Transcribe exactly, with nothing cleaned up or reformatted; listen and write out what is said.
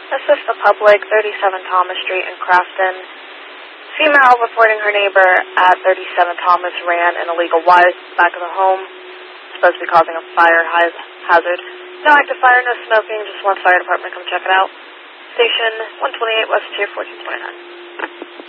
Assist the public, thirty-seven Thomas Street in Crafton. Female reporting her neighbor at thirty-seven Thomas ran an illegal wire back of the home. Supposed to be causing a fire hazard. No active fire, no smoking, just one fire department come check it out. Station one twenty-eight West Tier fourteen twenty-nine.